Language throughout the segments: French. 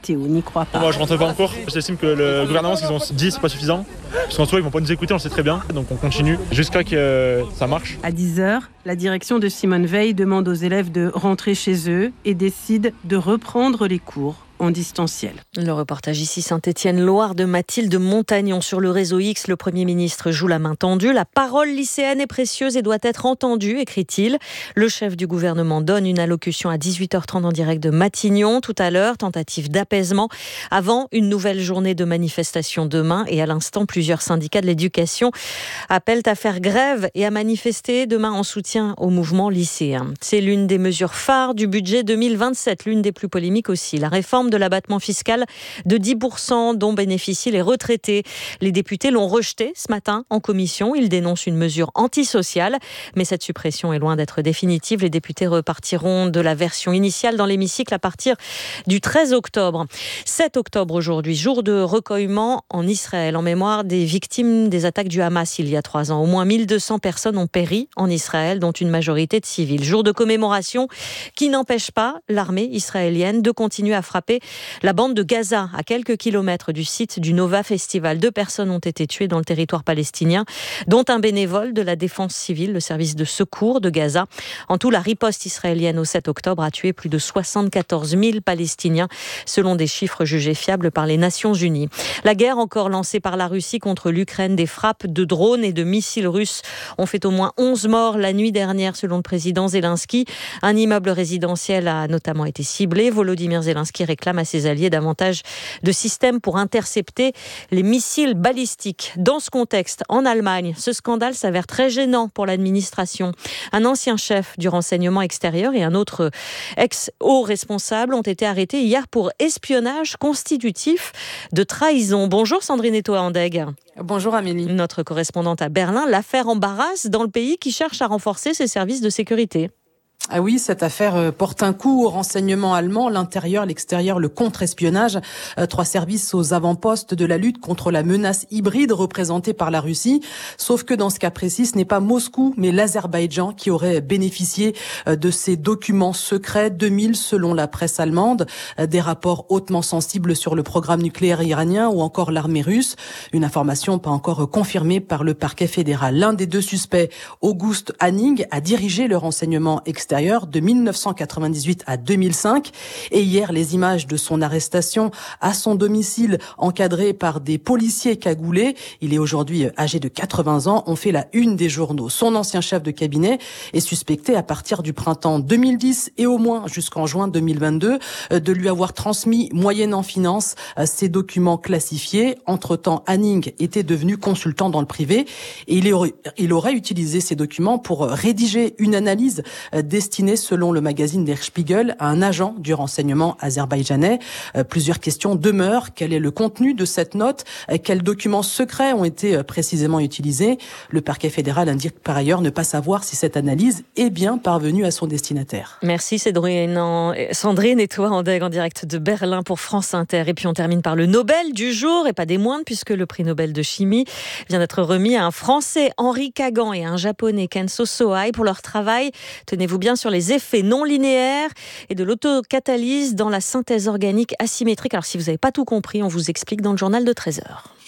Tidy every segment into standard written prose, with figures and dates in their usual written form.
Théo n'y croit pas. Moi, je rentre pas encore. J'estime que le gouvernement, ce qu'ils ont dit, c'est pas suffisant. Parce qu'en soi, ils vont pas nous écouter, on le sait très bien. Donc on continue jusqu'à que ça marche. À 10h, la direction de Simone Veil demande aux élèves de rentrer chez eux et décide de reprendre les cours en distanciel. Le reportage ici Saint-Étienne-Loire de Mathilde Montagnon. Sur le réseau X, le Premier ministre joue la main tendue. La parole lycéenne est précieuse et doit être entendue, écrit-il. Le chef du gouvernement donne une allocution à 18h30 en direct de Matignon. Tout à l'heure, tentative d'apaisement avant une nouvelle journée de manifestation demain. Et à l'instant, plusieurs syndicats de l'éducation appellent à faire grève et à manifester demain en soutien au mouvement lycéen. C'est l'une des mesures phares du budget 2027, l'une des plus polémiques aussi. La réforme de l'abattement fiscal de 10% dont bénéficient les retraités. Les députés l'ont rejeté ce matin en commission. Ils dénoncent une mesure antisociale. Mais cette suppression est loin d'être définitive. Les députés repartiront de la version initiale dans l'hémicycle à partir du 13 octobre. 7 octobre aujourd'hui, jour de recueillement en Israël en mémoire des victimes des attaques du Hamas il y a 3 ans. Au moins 1200 personnes ont péri en Israël, dont une majorité de civils. Jour de commémoration qui n'empêche pas l'armée israélienne de continuer à frapper la bande de Gaza, à quelques kilomètres du site du Nova Festival. 2 personnes ont été tuées dans le territoire palestinien, dont un bénévole de la défense civile, le service de secours de Gaza. En tout, la riposte israélienne au 7 octobre a tué plus de 74 000 Palestiniens, selon des chiffres jugés fiables par les Nations Unies. La guerre encore lancée par la Russie contre l'Ukraine, des frappes de drones et de missiles russes ont fait au moins 11 morts la nuit dernière, selon le président Zelensky. Un immeuble résidentiel a notamment été ciblé. Volodymyr Zelensky réclame à ses alliés davantage de systèmes pour intercepter les missiles balistiques. Dans ce contexte, en Allemagne, ce scandale s'avère très gênant pour l'administration. Un ancien chef du renseignement extérieur et un autre ex-haut responsable ont été arrêtés hier pour espionnage constitutif de trahison. Bonjour Sandrine Etoa-Andeg. Bonjour Amélie. Notre correspondante à Berlin, l'affaire embarrasse dans le pays qui cherche à renforcer ses services de sécurité. Ah oui, cette affaire porte un coup au renseignement allemand, l'intérieur, l'extérieur, le contre-espionnage. 3 services aux avant-postes de la lutte contre la menace hybride représentée par la Russie. Sauf que dans ce cas précis, ce n'est pas Moscou, mais l'Azerbaïdjan qui aurait bénéficié de ces documents secrets, 2000 selon la presse allemande, des rapports hautement sensibles sur le programme nucléaire iranien ou encore l'armée russe. Une information pas encore confirmée par le parquet fédéral. L'un des 2 suspects, August Hanning, a dirigé le renseignement extérieur de 1998 à 2005. Et hier, les images de son arrestation à son domicile, encadré par des policiers cagoulés, il est aujourd'hui âgé de 80 ans, ont fait la une des journaux. Son ancien chef de cabinet est suspecté à partir du printemps 2010 et au moins jusqu'en juin 2022 de lui avoir transmis, moyennant finance, ces documents classifiés. Entre-temps, Hanning était devenu consultant dans le privé et il aurait utilisé ces documents pour rédiger une analyse destinée, selon le magazine Der Spiegel, à un agent du renseignement azerbaïdjanais. Plusieurs questions demeurent. Quel est le contenu de cette note? Quels documents secrets ont été précisément utilisés? Le parquet fédéral indique par ailleurs ne pas savoir si cette analyse est bien parvenue à son destinataire. Merci Sandrine Etoa-Andeg en direct de Berlin pour France Inter. Et puis on termine par le Nobel du jour, et pas des moindres, puisque le prix Nobel de chimie vient d'être remis à un Français, Henri Kagan, et à un Japonais, Kenzo Sohei, pour leur travail, tenez-vous bien, sur les effets non linéaires et de l'autocatalyse dans la synthèse organique asymétrique. Alors si vous n'avez pas tout compris, on vous explique dans le journal de 13h.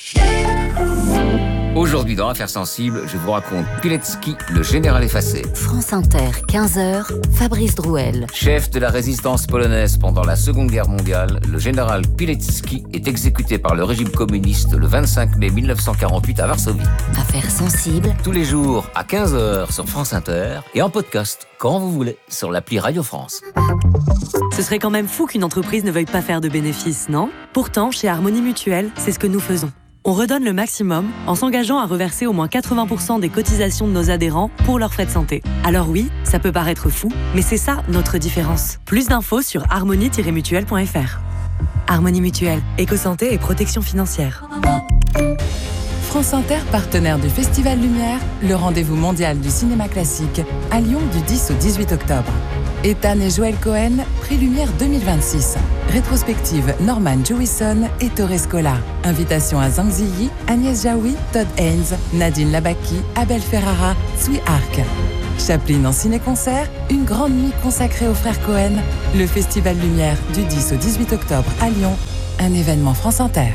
Aujourd'hui, dans Affaires sensibles, je vous raconte Pilecki, le général effacé. France Inter, 15h, Fabrice Drouel. Chef de la résistance polonaise pendant la Seconde Guerre mondiale, le général Pilecki est exécuté par le régime communiste le 25 mai 1948 à Varsovie. Affaires sensibles. Tous les jours à 15h sur France Inter et en podcast quand vous voulez sur l'appli Radio France. Ce serait quand même fou qu'une entreprise ne veuille pas faire de bénéfices, non ? Pourtant, chez Harmonie Mutuelle, c'est ce que nous faisons. On redonne le maximum en s'engageant à reverser au moins 80% des cotisations de nos adhérents pour leurs frais de santé. Alors oui, ça peut paraître fou, mais c'est ça notre différence. Plus d'infos sur harmonie-mutuelle.fr. Harmonie Mutuelle, éco-santé et protection financière. France Inter, partenaire du Festival Lumière, le rendez-vous mondial du cinéma classique, à Lyon du 10 au 18 octobre. Ethan et Joël Cohen, Prix Lumière 2026. Rétrospective Norman Jewison et Torres Scola. Invitation à Zhang Ziyi, Agnès Jaoui, Todd Haynes, Nadine Labaki, Abel Ferrara, Sui Arc. Chaplin en ciné-concert, une grande nuit consacrée aux frères Cohen. Le Festival Lumière du 10 au 18 octobre à Lyon. Un événement France Inter.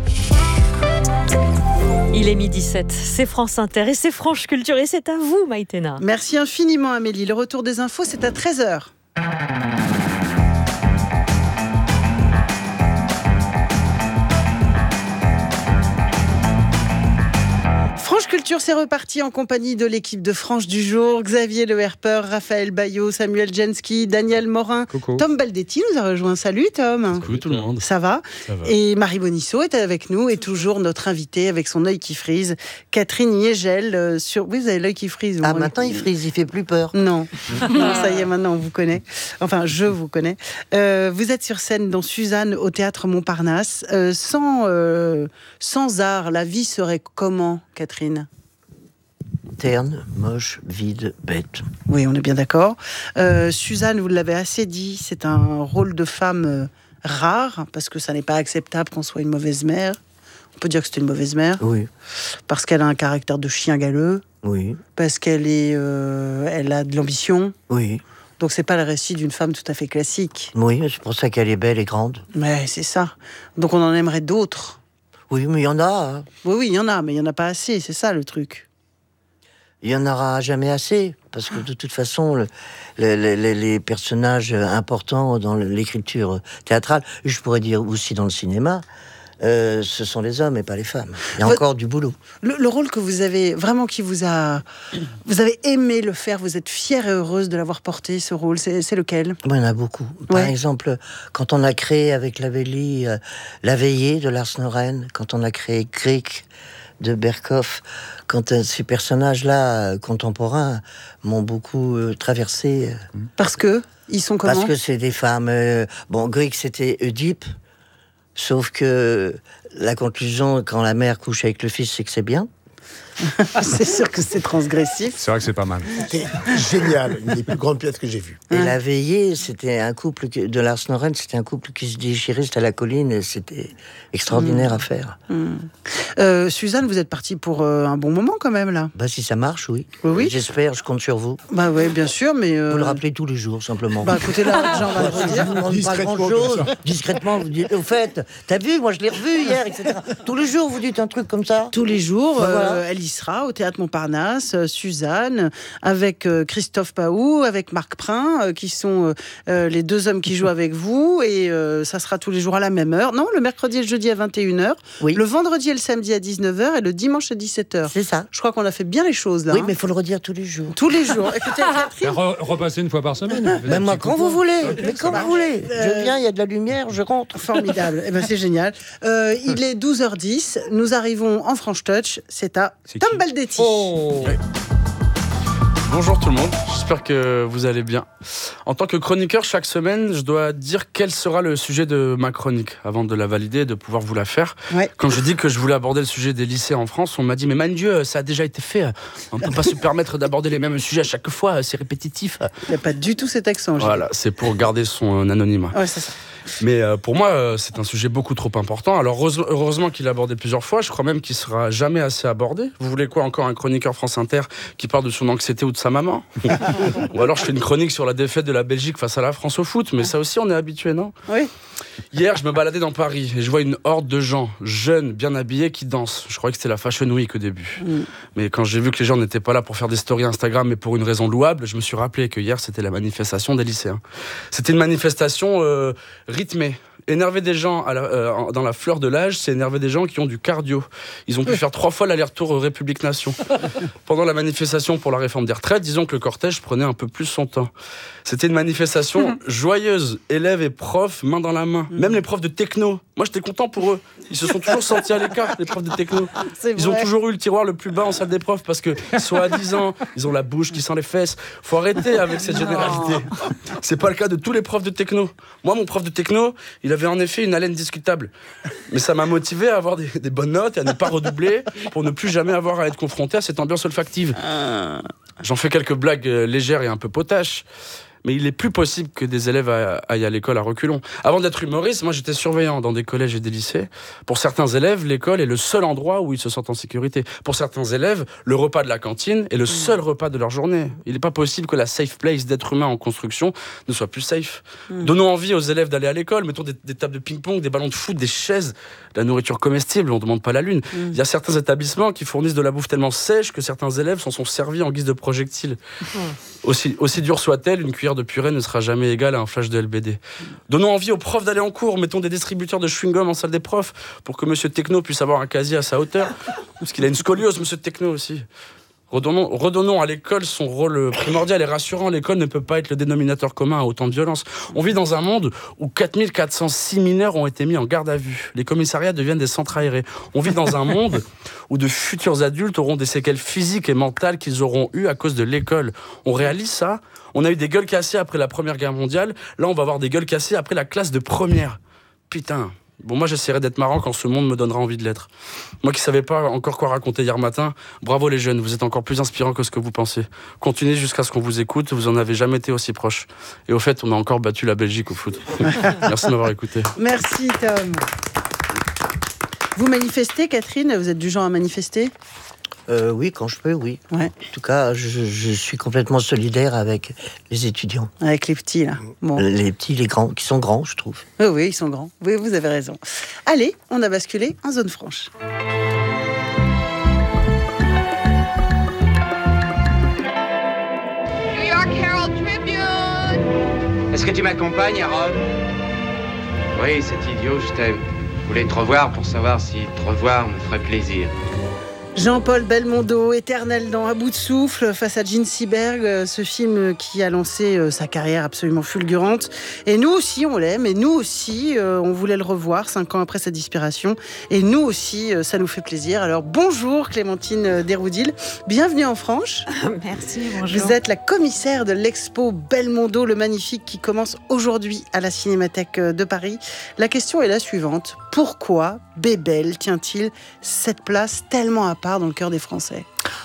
Il est 12h07, c'est France Inter et c'est Franche Culture et c'est à vous Maïtena. Merci infiniment Amélie. Le retour des infos, c'est à 13h. Franche Culture, c'est reparti en compagnie de l'équipe de Franche du jour. Xavier Le Herper, Raphaël Bayot, Samuel Jensky, Daniel Morin. Coucou. Tom Baldetti nous a rejoint. Salut Tom. Coucou tout le monde. Ça va ? Et Marie Bonisseau est avec nous et toujours notre invitée avec son œil qui frise, Catherine Niégel. Oui, vous avez l'œil qui frise. Ah, maintenant il frise, il fait plus peur. Non. Non, ça y est, maintenant on vous connaît. Enfin, je vous connais. Vous êtes sur scène dans Suzanne au Théâtre Montparnasse. Sans art, la vie serait comment, Catherine ? Terne, moche, vide, bête. Oui, on est bien d'accord. Suzanne, vous l'avez assez dit, c'est un rôle de femme rare, parce que ça n'est pas acceptable qu'on soit une mauvaise mère. On peut dire que c'est une mauvaise mère. Oui. Parce qu'elle a un caractère de chien galeux. Oui. Parce qu'elle elle a de l'ambition. Oui. Donc c'est pas le récit d'une femme tout à fait classique. Oui, c'est pour ça qu'elle est belle et grande. Mais c'est ça. Donc on en aimerait d'autres. Oui, mais il y en a. Hein. Oui, il y en a, mais il y en a pas assez. C'est ça le truc. Il n'y en aura jamais assez, parce que de toute façon, les personnages importants dans l'écriture théâtrale, je pourrais dire aussi dans le cinéma, ce sont les hommes et pas les femmes. Il y a encore du boulot. Le rôle que vous avez, vraiment qui vous a... Vous avez aimé le faire, vous êtes fière et heureuse de l'avoir porté, ce rôle, c'est lequel ? Il y en a beaucoup. Par exemple, quand on a créé avec Lavelli La Veillée de Lars Noren, quand on a créé Grieg de Berkoff, quand ces personnages-là contemporains m'ont beaucoup traversé. Parce que ils sont comment ? Parce que c'est des femmes. Grieg c'était Oedipe, sauf que la conclusion quand la mère couche avec le fils, c'est que c'est bien. C'est sûr que c'est transgressif. C'est vrai que c'est pas mal. C'était génial, une des plus grandes pièces que j'ai vues. Et La Veillée, c'était un couple de Lars Noren, c'était un couple qui se déchirait, c'était à la colline, et c'était extraordinaire à faire. Suzanne, vous êtes partie pour un bon moment quand même là. Si ça marche, oui. Oui. J'espère, je compte sur vous. Oui, bien sûr, mais... Vous le rappelez tous les jours, simplement. Écoutez, là, on va le redire. Je ne demande pas grand-chose. Discrètement, vous dites, au fait, t'as vu, moi je l'ai revu hier, etc. Tous les jours, vous dites un truc comme ça. Tous les jours, voilà. Elle y sera au Théâtre Montparnasse, Suzanne, avec Christophe Paou, avec Marc Prin, qui sont les deux hommes qui jouent avec vous, et ça sera tous les jours à la même heure. Non, le mercredi et le jeudi à 21h, le vendredi et le samedi à 19h, et le dimanche à 17h. C'est ça. Je crois qu'on a fait bien les choses là. Oui, mais il faut le redire tous les jours. Tous les jours. Écoutez, Catherine... Repasser une fois par semaine. Même moi, quand vous voulez. Mais quand vous voulez. Je viens, il y a de la lumière, je rentre. Formidable. C'est génial. Il est 12h10. Nous arrivons en Franche Touch. C'est à Tom Baldetti. Bonjour tout le monde, j'espère que vous allez bien. En tant que chroniqueur, chaque semaine, je dois dire quel sera le sujet de ma chronique avant de la valider et de pouvoir vous la faire. Ouais. Quand je dis que je voulais aborder le sujet des lycées en France, on m'a dit « Mais mon Dieu, ça a déjà été fait. On ne peut pas se permettre d'aborder les mêmes sujets à chaque fois, c'est répétitif. » Il n'y a pas du tout cet accent. Voilà, c'est pour garder son anonymat. Ouais, c'est ça. Mais pour moi, c'est un sujet beaucoup trop important. Alors heureusement qu'il est abordé plusieurs fois. Je crois même qu'il sera jamais assez abordé. Vous voulez quoi encore, un chroniqueur France Inter qui parle de son anxiété ou de sa maman? Ou alors je fais une chronique sur la défaite de la Belgique face à la France au foot. Mais ça aussi, on est habitué, non? Oui. Hier, je me baladais dans Paris et je vois une horde de gens jeunes, bien habillés, qui dansent. Je croyais que c'était la Fashion Week au début. Mais quand j'ai vu que les gens n'étaient pas là pour faire des stories Instagram, mais pour une raison louable, je me suis rappelé que hier, c'était la manifestation des lycéens. C'était une manifestation rythmée. Énerver des gens dans la fleur de l'âge, c'est énerver des gens qui ont du cardio. Ils ont pu faire 3 fois l'aller-retour aux République Nation. Pendant la manifestation pour la réforme des retraites, disons que le cortège prenait un peu plus son temps. C'était une manifestation joyeuse, élèves et profs, main dans la main. Même les profs de techno. Moi, j'étais content pour eux. Ils se sont toujours sentis à l'écart, les profs de techno. Ils ont toujours eu le tiroir le plus bas en salle des profs parce que, soi-disant, ils ont la bouche qui sent les fesses. Faut arrêter avec cette généralité. C'est pas le cas de tous les profs de techno. Moi, mon prof de techno, il avait en effet une haleine discutable. Mais ça m'a motivé à avoir des bonnes notes et à ne pas redoubler pour ne plus jamais avoir à être confronté à cette ambiance olfactive. J'en fais quelques blagues légères et un peu potaches. Mais il est plus possible que des élèves aillent à l'école à reculons. Avant d'être humoriste, moi j'étais surveillant dans des collèges et des lycées. Pour certains élèves, l'école est le seul endroit où ils se sentent en sécurité. Pour certains élèves, le repas de la cantine est le seul repas de leur journée. Il n'est pas possible que la safe place d'être humain en construction ne soit plus safe. Donnons envie aux élèves d'aller à l'école, mettons des tables de ping-pong, des ballons de foot, des chaises, de la nourriture comestible, on ne demande pas la lune. Il y a certains établissements qui fournissent de la bouffe tellement sèche que certains élèves s'en sont servis en guise de projectiles. Aussi dur soit-elle, une cuillère de purée ne sera jamais égale à un flash de LBD. Donnons envie aux profs d'aller en cours, mettons des distributeurs de chewing-gum en salle des profs pour que Monsieur Techno puisse avoir un casier à sa hauteur, parce qu'il a une scoliose, Monsieur Techno aussi. Redonnons à l'école son rôle primordial et rassurant. L'école ne peut pas être le dénominateur commun à autant de violence. On vit dans un monde où 4406 mineurs ont été mis en garde à vue. Les commissariats deviennent des centres aérés. On vit dans un monde où de futurs adultes auront des séquelles physiques et mentales qu'ils auront eues à cause de l'école. On réalise ça ? On a eu des gueules cassées après la Première Guerre mondiale. Là, on va avoir des gueules cassées après la classe de première. Putain. Bon, moi, j'essaierai d'être marrant quand ce monde me donnera envie de l'être. Moi qui savais pas encore quoi raconter hier matin, bravo les jeunes, vous êtes encore plus inspirants que ce que vous pensez. Continuez jusqu'à ce qu'on vous écoute, vous en avez jamais été aussi proche. Et au fait, on a encore battu la Belgique au foot. Merci de m'avoir écouté. Merci Tom. Vous manifestez, Catherine ? Vous êtes du genre à manifester ? Oui, quand je peux, oui. Ouais. En tout cas, je suis complètement solidaire avec les étudiants. Avec les petits, là. Bon. Les petits, les grands, qui sont grands, je trouve. Oui, ils sont grands. Oui, vous avez raison. Allez, on a basculé en zone franche. New York Herald Tribune. Est-ce que tu m'accompagnes, Harold ? Oui, c'est idiot, je t'aime. Je voulais te revoir pour savoir si te revoir me ferait plaisir. Jean-Paul Belmondo, éternel dans À bout de souffle, face à Gene Seberg, ce film qui a lancé sa carrière absolument fulgurante. Et nous aussi, on l'aime, et nous aussi, on voulait le revoir 5 ans après sa disparition. Et nous aussi, ça nous fait plaisir. Alors bonjour Clémentine Desroudil, bienvenue en Franche. Merci, bonjour. Vous êtes la commissaire de l'expo Belmondo, le magnifique, qui commence aujourd'hui à la Cinémathèque de Paris. La question est la suivante. Pourquoi Bébel tient-il cette place tellement à part dans le cœur des Français ?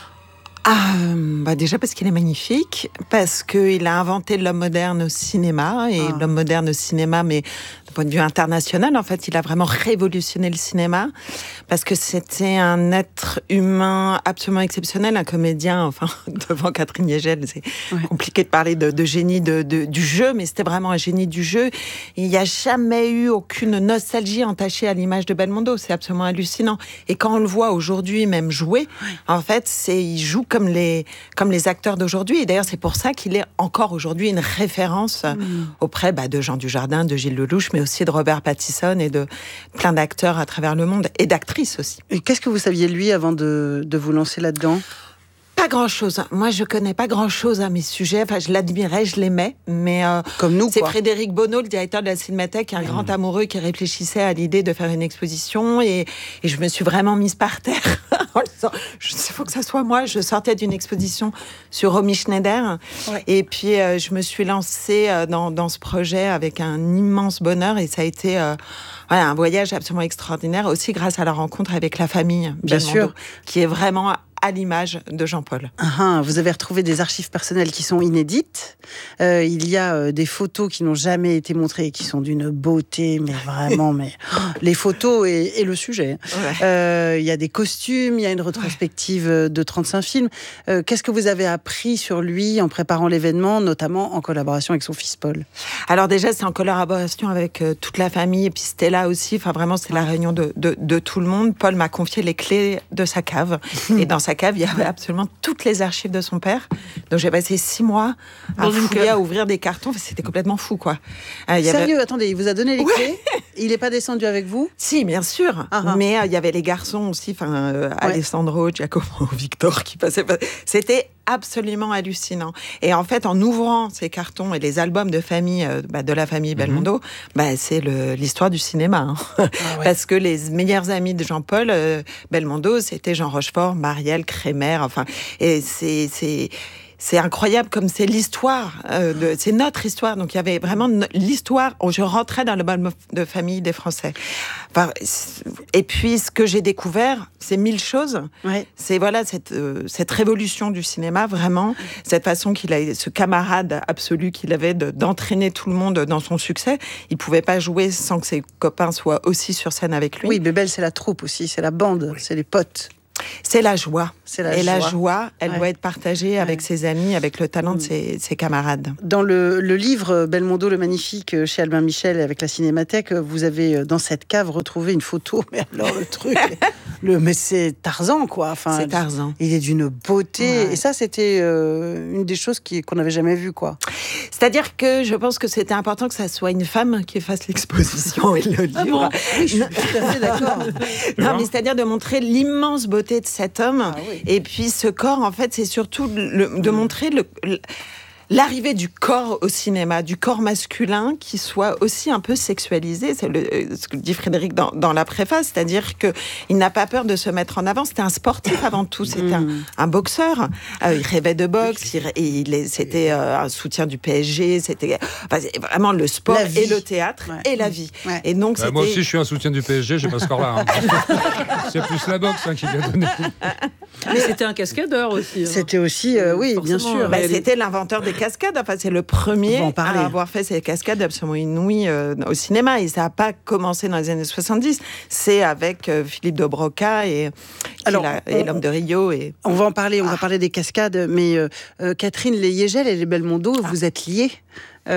Déjà parce qu'il est magnifique, parce qu'il a inventé l'homme moderne au cinéma, et l'homme moderne au cinéma, mais d'un point de vue international, en fait, il a vraiment révolutionné le cinéma, parce que c'était un être humain absolument exceptionnel, un comédien, enfin, devant Catherine Yegel, c'est compliqué de parler de génie du jeu, mais c'était vraiment un génie du jeu. Il n'y a jamais eu aucune nostalgie entachée à l'image de Belmondo, c'est absolument hallucinant. Et quand on le voit aujourd'hui même jouer, en fait, il joue comme les acteurs d'aujourd'hui. Et d'ailleurs, c'est pour ça qu'il est encore aujourd'hui une référence auprès de Jean Dujardin, de Gilles Lelouch, mais aussi de Robert Pattinson et de plein d'acteurs à travers le monde, et d'actrices aussi. Et qu'est-ce que vous saviez de lui avant de vous lancer là-dedans ? Pas grand-chose. Moi, je connais pas grand-chose à mes sujets. Enfin, je l'admirais, je l'aimais, mais comme nous, c'est Frédéric Bonneau, le directeur de la Cinémathèque, un grand amoureux qui réfléchissait à l'idée de faire une exposition, et je me suis vraiment mise par terre. Il faut que ça soit moi. Je sortais d'une exposition sur Romy Schneider, et puis je me suis lancée dans ce projet avec un immense bonheur, et ça a été un voyage absolument extraordinaire, aussi grâce à la rencontre avec la famille Belmondo, qui est vraiment à l'image de Jean-Paul. Vous avez retrouvé des archives personnelles qui sont inédites. Il y a des photos qui n'ont jamais été montrées et qui sont d'une beauté, mais vraiment, les photos et le sujet. Il y a des costumes, il y a une rétrospective de 35 films. Qu'est-ce que vous avez appris sur lui en préparant l'événement, notamment en collaboration avec son fils Paul ? Alors déjà, c'est en collaboration avec toute la famille, et puis Stella aussi. Enfin, vraiment, c'est la réunion de tout le monde. Paul m'a confié les clés de sa cave. Et dans sa cave, il y avait absolument toutes les archives de son père. Donc j'ai passé 6 mois à fouiller, à ouvrir des cartons. C'était complètement fou, quoi. Sérieux, attendez, il vous a donné les clés ? Il n'est pas descendu avec vous ? Si, bien sûr. Mais il y avait les garçons aussi, Alessandro, Giacomo, Victor qui passaient. C'était absolument hallucinant. Et en fait, en ouvrant ces cartons et les albums de famille, de la famille Belmondo, c'est l'histoire du cinéma. Parce que les meilleurs amis de Jean-Paul Belmondo, c'était Jean Rochefort, Marielle, Crémer, et c'est incroyable comme c'est l'histoire, c'est notre histoire. Donc il y avait vraiment l'histoire. Je rentrais dans le bal de famille des Français. Enfin, et puis ce que j'ai découvert, c'est 1000 choses. Ouais. C'est voilà cette révolution du cinéma, vraiment, cette façon qu'il a, ce camarade absolu qu'il avait d'entraîner tout le monde dans son succès. Il pouvait pas jouer sans que ses copains soient aussi sur scène avec lui. Oui, Bébel, c'est la troupe aussi, c'est la bande, c'est les potes. C'est la joie. La joie, elle ouais. doit être partagée avec ses amis, avec le talent de ses camarades. Dans le livre Belmondo le Magnifique, chez Albin Michel, avec la Cinémathèque, vous avez, dans cette cave, retrouvé une photo. Mais alors, le truc... mais c'est Tarzan, quoi. Enfin, c'est Tarzan. Il est d'une beauté. Ouais. Et ça, c'était une des choses qu'on n'avait jamais vues, quoi. C'est-à-dire que je pense que c'était important que ça soit une femme qui fasse l'exposition et le livre. Ah bon, oui, je suis tout à fait d'accord. Non, mais c'est-à-dire de montrer l'immense beauté de cet homme. Ah, oui. Et puis ce corps, en fait, c'est surtout de montrer l'arrivée du corps au cinéma, du corps masculin qui soit aussi un peu sexualisé. C'est ce que dit Frédéric dans la préface, c'est-à-dire qu'il n'a pas peur de se mettre en avant. C'était un sportif avant tout, c'était un boxeur. Il rêvait de boxe, c'était un soutien du PSG, c'était vraiment le sport et le théâtre et la vie. Ouais. Et donc, moi aussi, je suis un soutien du PSG, j'ai pas ce corps-là. C'est plus la boxe qui lui a donné. Mais c'était un cascadeur aussi. C'était aussi, oui, bien sûr. C'était l'inventeur des cascades. Enfin, c'est le premier à avoir fait ces cascades absolument inouïes au cinéma. Et ça n'a pas commencé dans les années 70. C'est avec Philippe de Broca et l'homme de Rio. On va en parler. On va parler des cascades. Mais Catherine Leyégel et les Belmondo, vous êtes liés. Vous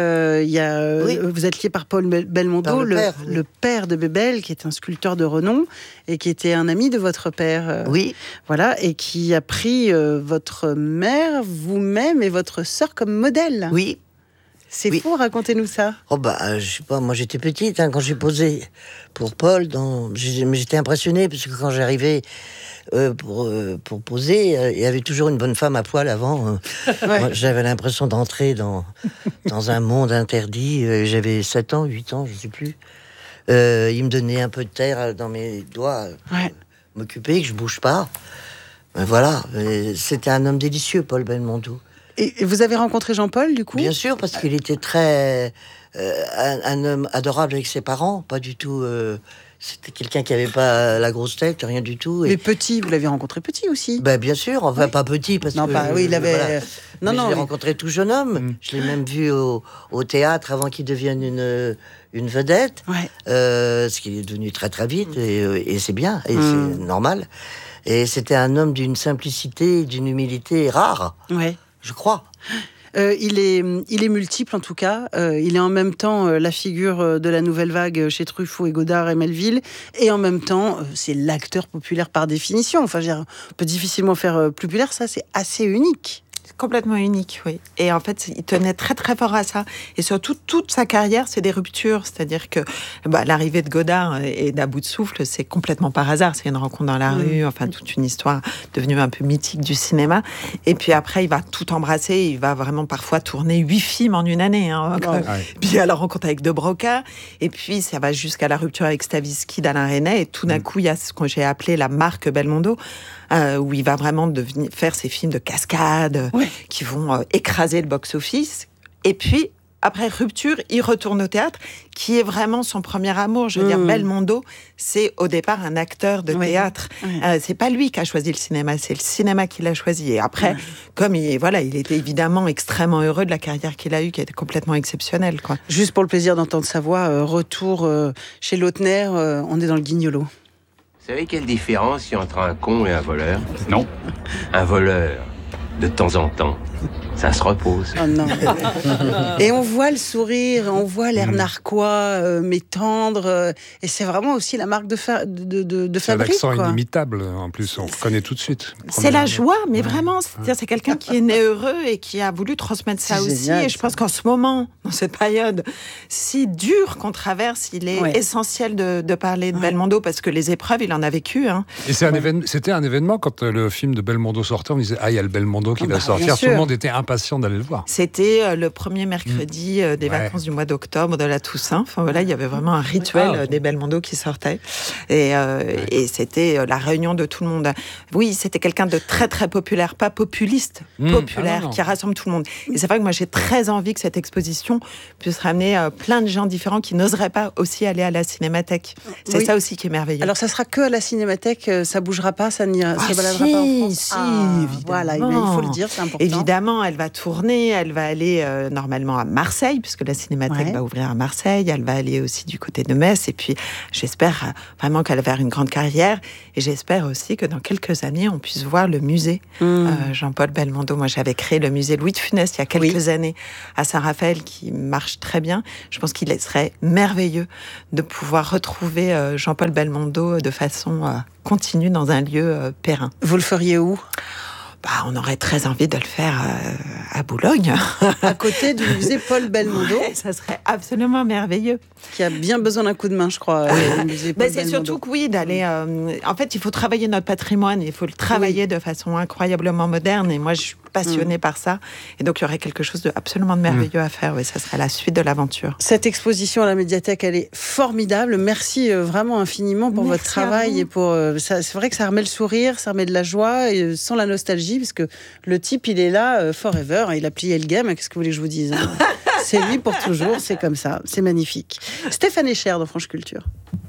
êtes lié par Paul Belmondo, le père de Bébel, qui est un sculpteur de renom et qui était un ami de votre père. Oui. Voilà, et qui a pris votre mère, vous-même et votre sœur comme modèle. Oui. C'est fou, racontez-nous ça. Oh je sais pas, moi j'étais petite quand j'ai posé pour Paul, mais j'étais impressionnée parce que quand j'arrivais pour poser, il y avait toujours une bonne femme à poil avant. Moi, j'avais l'impression d'entrer dans un monde interdit. J'avais 7 ans, 8 ans, je sais plus. Il me donnait un peu de terre dans mes doigts, m'occuper, que je bouge pas. Voilà, c'était un homme délicieux, Paul Belmondo. Et vous avez rencontré Jean-Paul, du coup ? Bien sûr, parce qu'il était très... un homme adorable avec ses parents, pas du tout... c'était quelqu'un qui n'avait pas la grosse tête, rien du tout. Mais petit, vous l'avez rencontré petit aussi ? Bien sûr, enfin pas petit, parce que... il avait... je l'ai rencontré tout jeune homme. Je l'ai même vu au théâtre avant qu'il devienne une vedette. Ce qui est devenu très très vite, et c'est bien, et c'est normal. Et c'était un homme d'une simplicité, d'une humilité rare. Je crois. Il est multiple en tout cas. Il est en même temps la figure de la nouvelle vague chez Truffaut et Godard et Melville, et en même temps c'est l'acteur populaire par définition. Enfin, on peut difficilement faire plus populaire. Ça, c'est assez unique. Complètement unique, oui. Et en fait, il tenait très très fort à ça. Et surtout, toute sa carrière, c'est des ruptures. C'est-à-dire que l'arrivée de Godard et d'À bout de souffle, c'est complètement par hasard. C'est une rencontre dans la rue, enfin toute une histoire devenue un peu mythique du cinéma. Et puis après, il va tout embrasser. Il va vraiment parfois tourner 8 films en une année. Puis il y a la rencontre avec De Broca. Et puis ça va jusqu'à la rupture avec Stavisky d'Alain Resnais. Et tout d'un coup, il y a ce que j'ai appelé la marque Belmondo, où il va vraiment faire ses films de cascade qui vont écraser le box-office. Et puis, après rupture, il retourne au théâtre, qui est vraiment son premier amour. Je veux dire, Belmondo, c'est au départ un acteur de théâtre. C'est pas lui qui a choisi le cinéma, c'est le cinéma qui l'a choisi. Et après, comme il était évidemment extrêmement heureux de la carrière qu'il a eue, qui était complètement exceptionnelle, quoi. Juste pour le plaisir d'entendre sa voix, retour chez Lautner, on est dans le Guignolo. Vous savez quelle différence il y a entre un con et un voleur ? Non. Un voleur, de temps en temps, ça se repose. Oh non. Et on voit le sourire, on voit l'air narquois, mais tendre. Et c'est vraiment aussi la marque de Fabrice. C'est l'accent inimitable, en plus, on reconnaît tout de suite. C'est la joie, mais vraiment, c'est quelqu'un qui est né heureux et qui a voulu transmettre ça aussi. Génial, et je pense qu'en ce moment, dans cette période si dure qu'on traverse, il est essentiel de parler de Belmondo, parce que les épreuves, il en a vécu. Et c'était un événement quand le film de Belmondo sortait, on disait, il y a le Belmondo qui va sortir. Tout le monde était impatient d'aller le voir. C'était le premier mercredi des vacances du mois d'octobre, de la Toussaint. Enfin voilà, il y avait vraiment un rituel des Belmondo qui sortait. Et c'était la réunion de tout le monde. Oui, c'était quelqu'un de très très populaire, pas populiste, populaire, qui rassemble tout le monde. Et c'est vrai que moi j'ai très envie que cette exposition puisse ramener plein de gens différents qui n'oseraient pas aussi aller à la Cinémathèque. C'est ça aussi qui est merveilleux. Alors ça sera que à la Cinémathèque, ça bougera pas, ça baladera pas en France. Évidemment. Voilà, il faut le dire, c'est important. Évidemment, elle va tourner, elle va aller normalement à Marseille, puisque la Cinémathèque va ouvrir à Marseille, elle va aller aussi du côté de Metz, et puis j'espère vraiment qu'elle va faire une grande carrière, et j'espère aussi que dans quelques années, on puisse voir le musée Jean-Paul Belmondo. Moi, j'avais créé le musée Louis de Funès il y a quelques années à Saint-Raphaël, qui marche très bien. Je pense qu'il serait merveilleux de pouvoir retrouver Jean-Paul Belmondo de façon continue dans un lieu périn. Vous le feriez où ? On aurait très envie de le faire à Boulogne. À côté du musée Paul Belmondo. Ça serait absolument merveilleux. Qui a bien besoin d'un coup de main, je crois, le musée Paul c'est Belmondo. surtout que d'aller... en fait, il faut travailler notre patrimoine, il faut le travailler de façon incroyablement moderne, et moi, je suis passionnée par ça. Et donc, il y aurait quelque chose d'absolument merveilleux à faire. Oui, ça serait la suite de l'aventure. Cette exposition à la médiathèque, elle est formidable. Merci vraiment infiniment pour votre travail. Et pour c'est vrai que ça remet le sourire, ça remet de la joie, et sans la nostalgie, parce que le type, il est là forever. Il a plié le game. Qu'est-ce que vous voulez que je vous dise, C'est lui pour toujours. C'est comme ça. C'est magnifique. Stéphane Echer dans France Culture.